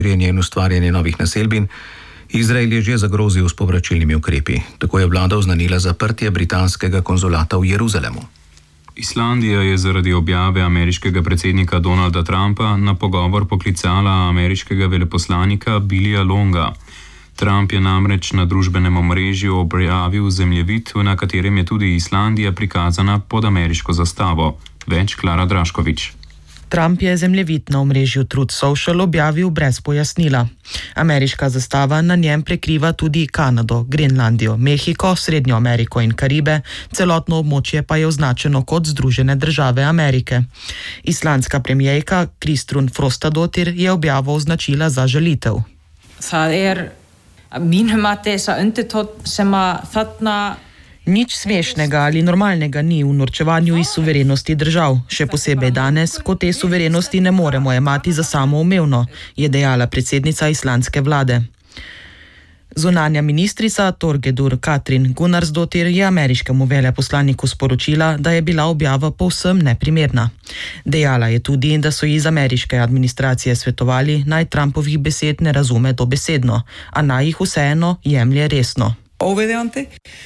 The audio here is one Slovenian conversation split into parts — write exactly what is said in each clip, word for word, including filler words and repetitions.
širjenje in ustvarjanje novih naselbin, Izrael je že zagrozil s povračilnimi ukrepi. Tako je vlada oznanila zaprtje britanskega konzulata v Jeruzalemu. Islandija je zaradi objave ameriškega predsednika Donalda Trumpa na pogovor poklicala ameriškega veleposlanika Billya Longa. Trump je namreč na družbenem omrežju objavil zemljevid, na katerem je tudi Islandija prikazana pod ameriško zastavo. Več Klara Draškovič. Trump je zemljevid na omrežju Truth Social objavil brez pojasnila. Ameriška zastava na njem prekriva tudi Kanado, Grenlandijo, Mehiko, Srednjo Ameriko in Karibe, celotno območje pa je označeno kot Združene države Amerike. Islandska premijerka Kristrún Frostadóttir je objavo označila za žalitev. Það er að mínu mati þessa undirtónn sem að þarna Nič smešnega ali normalnega ni v norčevanju iz suverenosti držav, še posebej danes, ko te suverenosti ne moremo jemati za samoumevno, je dejala predsednica islandske vlade. Zunanja ministrica Thorgerður Katrín Gunnarsdóttir je ameriškemu veleposlaniku sporočila, da je bila objava povsem neprimerna. Dejala je tudi, da so iz ameriške administracije svetovali, naj Trumpovih besed ne razume dobesedno, a naj jih vseeno jemlje resno. Óviðeigandi.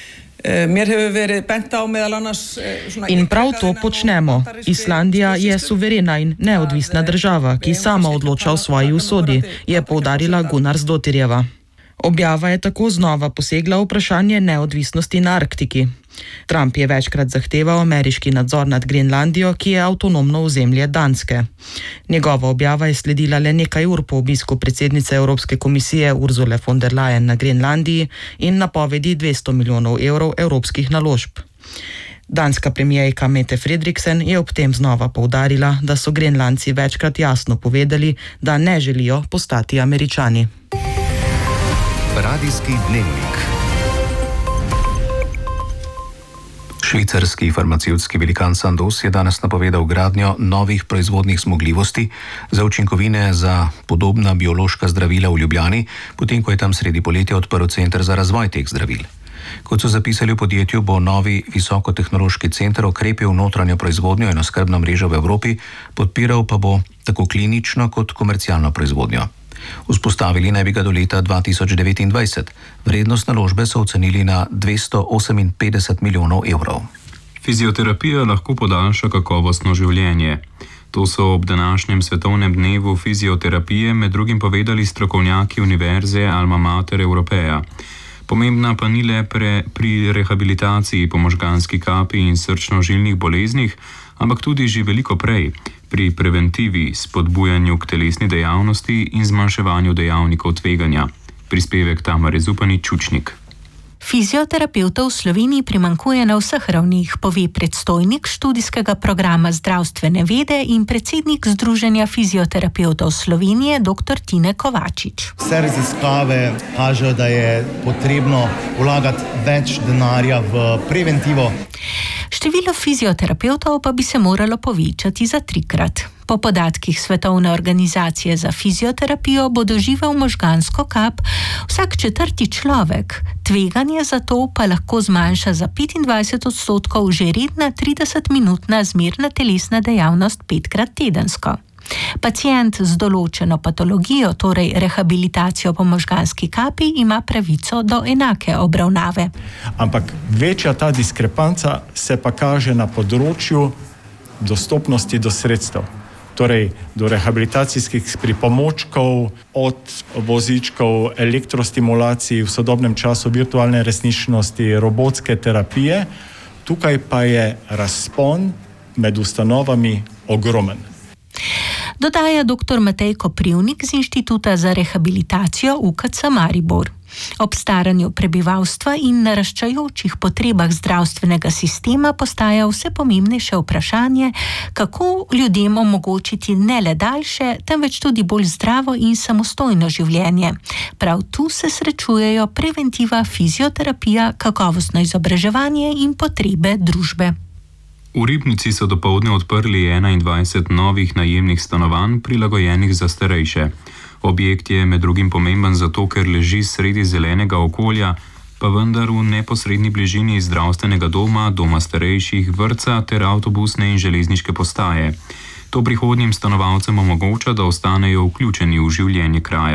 In prav to počnemo. Islandija je suverena in neodvisna država, ki sama odloča o svoji usodi, je poudarila Gunnarsdóttirjeva. Objava je tako znova posegla v vprašanje neodvisnosti na Arktiki. Trump je večkrat zahteval ameriški nadzor nad Grenlandijo, ki je avtonomno ozemlje Danske. Njegova objava je sledila le nekaj ur po obisku predsednice Evropske komisije Ursule von der Leyen na Grenlandiji in napovedi dvesto milijonov evrov evropskih naložb. Danska premijerka Mette Frederiksen je ob tem znova poudarila, da so Grenlandci večkrat jasno povedali, da ne želijo postati Američani. Radijski dnevnik. Švicarski farmacevtski velikan Sandoz je danes napovedal gradnjo novih proizvodnih zmogljivosti za učinkovine za podobna biološka zdravila v Ljubljani, potem ko je tam sredi poletja odprl center za razvoj teh zdravil. Kot so zapisali v podjetju, bo novi visokotehnološki center okrepil notranjo proizvodnjo in oskrbno mrežo v Evropi, podpiral pa bo tako klinično kot komercialno proizvodnjo. Vzpostavili naj bi ga do leta dva tisoč devetindvajset. Vrednost naložbe so ocenili na dvesto oseminpetdeset milijonov evrov. Fizioterapija lahko podaljša kakovostno življenje. To so ob današnjem svetovnem dnevu fizioterapije med drugim povedali strokovnjaki Univerze Alma Mater Europeja. Pomembna pa ni le pre, pri rehabilitaciji po možganski kapi in srčno-žilnih boleznih, ampak tudi že veliko prej, pri preventivi, spodbujanju k telesni dejavnosti in zmanjševanju dejavnikov tveganja. Prispevek Tamare Zupanič-Čučnik. Fizioterapevtov v Sloveniji primanjkuje na vseh ravnih, pove predstojnik študijskega programa zdravstvene vede in predsednik Združenja fizioterapevtov Slovenije dr. Tine Kovačič. Vse raziskave kažejo, da je potrebno vlagati več denarja v preventivo. Število fizioterapevtov pa bi se moralo povečati za trikrat. Po podatkih Svetovne organizacije za fizioterapijo bo doživel možgansko kap vsak četrti človek. Tveganje za to pa lahko zmanjša za petindvajset odstotkov že redna tridesetminutna zmerna telesna dejavnost petkrat tedensko. Pacient z določeno patologijo, torej rehabilitacijo po možganski kapi, ima pravico do enake obravnave. Ampak večja ta diskrepanca se pa kaže na področju dostopnosti do sredstev. Torej do rehabilitacijskih pripomočkov, od vozičkov, elektrostimulacij, v sodobnem času virtualne resničnosti, robotske terapije. Tukaj pa je razpon med ustanovami ogromen. Dodaja dr. Matej Koprivnik z Inštituta za rehabilitacijo U K C Maribor. Ob staranju prebivalstva in naraščajočih potrebah zdravstvenega sistema postaja vse pomembnejše vprašanje, kako ljudem omogočiti ne le daljše, temveč tudi bolj zdravo in samostojno življenje. Prav tu se srečujejo preventiva, fizioterapija, kakovostno izobraževanje in potrebe družbe. V Ribnici so dopoldne odprli enaindvajset novih najemnih stanovanj, prilagojenih za starejše. Objekt je med drugim pomemben zato, ker leži sredi zelenega okolja, pa vendar v neposredni bližini zdravstvenega doma, doma starejših, vrtca ter avtobusne in železniške postaje. To prihodnjim stanovalcem omogoča, da ostanejo vključeni v življenje kraja.